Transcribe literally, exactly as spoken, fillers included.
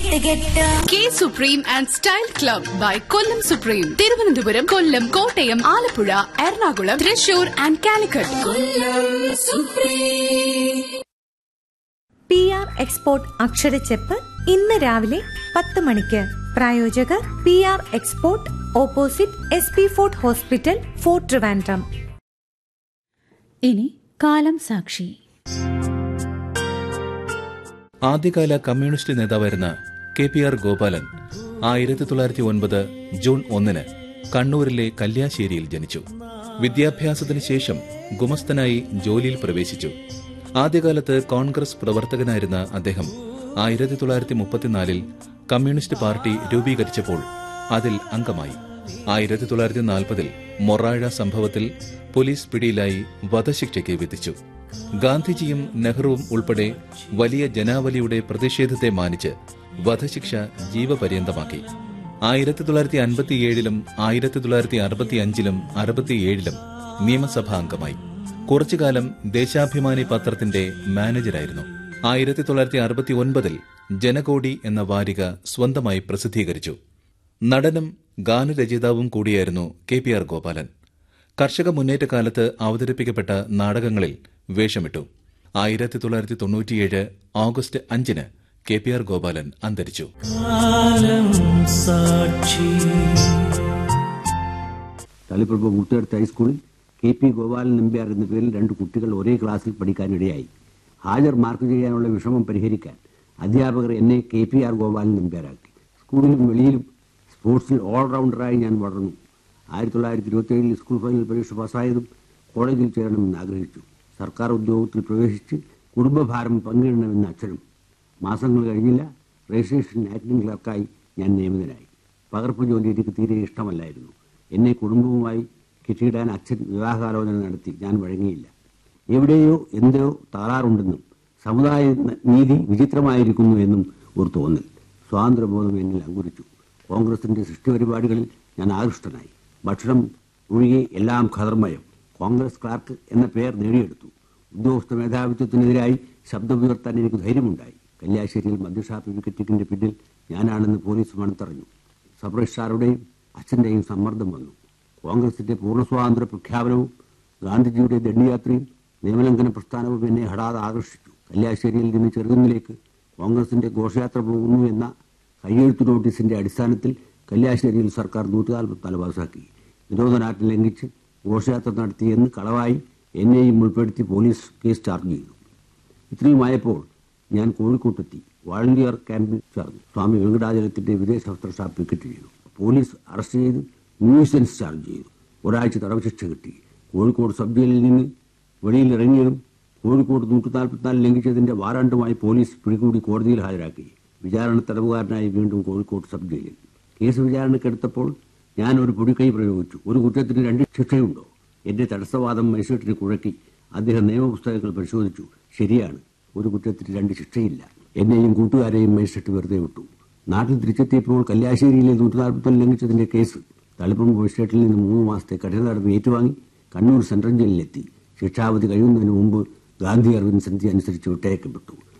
K supreme and style club by Kollam supreme. Thiruvananthapuram, Kollam, Kottayam, Alappuzha, Ernakulam, Thrissur and Calicut. P R export അക്ഷരച്ചെപ്പ് ഇന്ന് രാവിലെ പത്ത് മണിക്ക്. പ്രായോജകർ P R export, opposite S P fort hospital, fort Trivandrum. ഇനി കാലം സാക്ഷി. ആദ്യകാല കമ്മ്യൂണിസ്റ്റ് നേതാവായിരുന്ന കെ പി ആർ ഗോപാലൻ ആയിരത്തി തൊള്ളായിരത്തി ഒൻപത് ജൂൺ ഒന്നിന് കണ്ണൂരിലെ കല്യാശ്ശേരിയിൽ ജനിച്ചു. വിദ്യാഭ്യാസത്തിന് ശേഷം ഗുമസ്തനായി ജോലിയിൽ പ്രവേശിച്ചു. ആദ്യകാലത്ത് കോൺഗ്രസ് പ്രവർത്തകനായിരുന്ന അദ്ദേഹം ആയിരത്തി തൊള്ളായിരത്തി മുപ്പത്തിനാലിൽ കമ്മ്യൂണിസ്റ്റ് പാർട്ടി രൂപീകരിച്ചപ്പോൾ അതിൽ അംഗമായി. ആയിരത്തി തൊള്ളായിരത്തി നാൽപ്പതിൽ മൊറാഴ സംഭവത്തിൽ പോലീസ് പിടിയിലായി വധശിക്ഷയ്ക്ക് വിധിച്ചു. ഗാന്ധിജിയും നെഹ്റുവും ഉൾപ്പെടെ വലിയ ജനാവലിയുടെ പ്രതിഷേധത്തെ മാനിച്ച് വധശിക്ഷ ജീവപര്യന്തമാക്കി. ആയിരത്തി തൊള്ളായിരത്തി അൻപത്തിയേഴിലും ആയിരത്തി തൊള്ളായിരത്തി അറുപത്തിയഞ്ചിലും അറുപത്തിയേഴിലും നിയമസഭാ അംഗമായി. കുറച്ചുകാലം ദേശാഭിമാനി പത്രത്തിന്റെ മാനേജരായിരുന്നു. ആയിരത്തി തൊള്ളായിരത്തി അറുപത്തി ഒൻപതിൽ ജനകോടി എന്ന വാരിക സ്വന്തമായി പ്രസിദ്ധീകരിച്ചു. നടനും ഗാനരചയിതാവും കൂടിയായിരുന്നു കെ പി ആർ ഗോപാലൻ. കർഷക മുന്നേറ്റ കാലത്ത് അവതരിപ്പിക്കപ്പെട്ട നാടകങ്ങളിൽ വേഷമിട്ടു. ആയിരത്തി തൊള്ളായിരത്തി തൊണ്ണൂറ്റിയേഴ് ഓഗസ്റ്റ് അഞ്ചിന് കെ പി ആർ ഗോപാലൻ അന്തരിച്ചു. തളിപ്പറമ്പ് മുട്ടുകടത്ത് ഹൈസ്കൂളിൽ കെ പി ഗോപാലൻ നമ്പ്യാർ എന്ന പേരിൽ രണ്ട് കുട്ടികൾ ഒരേ ക്ലാസ്സിൽ പഠിക്കാനിടയായി. ഹാജർ മാർക്ക് ചെയ്യാനുള്ള വിഷമം പരിഹരിക്കാൻ അധ്യാപകർ എന്നെ കെ പി ആർ ഗോപാലൻ നമ്പ്യാരാക്കി. സ്കൂളിലും വെളിയിലും സ്പോർട്സിൽ ഓൾറൗണ്ടറായി ഞാൻ വളർന്നു. ആയിരത്തി തൊള്ളായിരത്തി ഇരുപത്തി ഏഴിൽ സ്കൂൾ ഫൈനൽ പരീക്ഷ പാസ്സായതും കോളേജിൽ ചേരണമെന്ന് ആഗ്രഹിച്ചു. സർക്കാർ ഉദ്യോഗത്തിൽ പ്രവേശിച്ച് കുടുംബഭാരം പങ്കിടണമെന്ന അച്ഛനും. മാസങ്ങൾ കഴിഞ്ഞില്ല. രജിസ്ട്രേഷൻ ആക്ടിംഗ് ക്ലർക്കായി ഞാൻ നിയമിതനായി. പകർപ്പ് ജോലി എനിക്ക് തീരെ ഇഷ്ടമല്ലായിരുന്നു. എന്നെ കുടുംബവുമായി കെട്ടിയിടാൻ അച്ഛൻ വിവാഹാലോചന നടത്തി. ഞാൻ വഴങ്ങിയില്ല. എവിടെയോ എന്തോ തകരാറുണ്ടെന്നും സമുദായ നീതി വിചിത്രമായിരിക്കുന്നു എന്നും ഒരു തോന്നൽ, സ്വാതന്ത്ര്യബോധം എന്നിൽ അങ്കുരിച്ചു. കോൺഗ്രസിന്റെ സൃഷ്ടിപരിപാടികളിൽ ഞാൻ ആകൃഷ്ടനായി. ഭക്ഷണം ഒഴികെ എല്ലാം ഖദർമയം. കോൺഗ്രസ് ക്ലാർക്ക് എന്ന പേർ നേടിയെടുത്തു. ഉദ്യോഗസ്ഥ മേധാവിത്വത്തിനെതിരായി ശബ്ദമുയർത്താൻ എനിക്ക് ധൈര്യമുണ്ടായി. കല്യാശ്ശേരിയിൽ മദ്യഷാപ്പ് വിക്കറ്റിന്റെ പിന്നിൽ ഞാനാണെന്ന് പോലീസ് മണത്തറിഞ്ഞു. സബ് രജിസ്ട്രാറുടെയും അച്ഛന്റെയും സമ്മർദ്ദം വന്നു. കോൺഗ്രസിന്റെ പൂർണ്ണ സ്വാതന്ത്ര്യ പ്രഖ്യാപനവും ഗാന്ധിജിയുടെ ദണ്ഡിയാത്രയും നിയമലംഘന പ്രസ്ഥാനവും എന്നെ ഹഠാതെ ആകർഷിച്ചു. കല്യാശ്ശേരിയിൽ നിന്ന് ചെറുകുന്നിലേക്ക് കോൺഗ്രസിന്റെ ഘോഷയാത്ര പോകുന്നു എന്ന കയ്യെഴുത്തു നോട്ടീസിന്റെ അടിസ്ഥാനത്തിൽ കല്യാശ്ശേരിയിൽ സർക്കാർ നൂറ്റി നാൽപ്പത്തിനാല് പാസാക്കി. നിരോധനാജ്ഞ ലംഘിച്ച് ഘോഷയാത്ര നടത്തിയെന്ന് കളവായി എന്നെയും ഉൾപ്പെടുത്തി പോലീസ് കേസ് ചാർജ് ചെയ്തു. ഇത്രയുമായപ്പോൾ ഞാൻ കോഴിക്കോട്ടെത്തി. വാളണ്ടിയർ ക്യാമ്പിൽ ചേർന്നു. സ്വാമി വെങ്കടാചലത്തിന്റെ വിദേശ വസ്ത്ര ഷാപ്പ് വിക്കറ്റ് ചെയ്തു. പോലീസ് അറസ്റ്റ് ചെയ്ത് ന്യൂസൻസ് ചാർജ് ചെയ്തു. ഒരാഴ്ച തടവ് ശിക്ഷ കിട്ടി. കോഴിക്കോട് സബ് ജയിലിൽ നിന്ന് വെളിയിൽ ഇറങ്ങിയതും കോഴിക്കോട് നൂറ്റി നാൽപ്പത്തിനാല് ലംഘിച്ചതിന്റെ വാറണ്ടുമായി പോലീസ് പിടികൂടി കോടതിയിൽ ഹാജരാക്കി. വിചാരണ തടവുകാരനായി വീണ്ടും കോഴിക്കോട് സബ് ജയിലിൽ. കേസ് വിചാരണക്കെടുത്തപ്പോൾ ഞാൻ ഒരു പൊടിക്കൈ പ്രയോഗിച്ചു. ഒരു കുറ്റത്തിന് രണ്ട് ശിക്ഷയുണ്ടോ? എന്റെ തടസ്സവാദം മജിസ്ട്രേറ്റിനെ കുഴക്കി. അദ്ദേഹം നിയമപുസ്തകങ്ങൾ പരിശോധിച്ചു. ശരിയാണ്, ഒരു കുറ്റത്തിന് രണ്ട് ശിക്ഷയില്ല. എന്നെയും കൂട്ടുകാരെയും മജിസ്ട്രേറ്റ് വെറുതെ വിട്ടു. നാട്ടിൽ തിരിച്ചെത്തിയപ്പോൾ കല്യാശ്ശേരിയിലെ നൂറ്റി നാൽപ്പത്തൊന്ന് ലംഘിച്ചതിന്റെ കേസ് തളിപ്പറമ്പ് മജിസ്ട്രേറ്റിൽ നിന്ന് മൂന്ന് മാസത്തെ കഠിന നടപടി ഏറ്റുവാങ്ങി കണ്ണൂർ സെൻട്രൽ ജയിലിലെത്തി. ശിക്ഷാവധി കഴിയുന്നതിന് മുമ്പ് ഗാന്ധി അർവിൻ സന്ധി അനുസരിച്ച് വിട്ടയക്കപ്പെട്ടു.